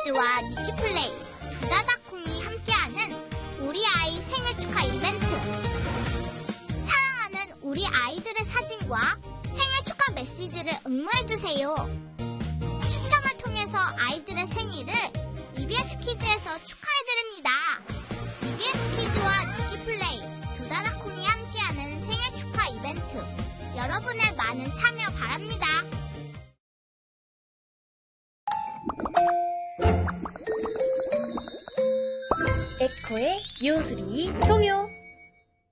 키즈와 니키플레이, 두다다콩이 함께하는 우리 아이 생일 축하 이벤트. 사랑하는 우리 아이들의 사진과 생일 축하 메시지를 응모해주세요. 추첨을 통해서 아이들의 생일을 EBS 키즈에서 축하해드립니다. EBS 키즈와 니키플레이, 두다다콩이 함께하는 생일 축하 이벤트. 여러분의 많은 참여 바랍니다. 에코의 요술이 통요.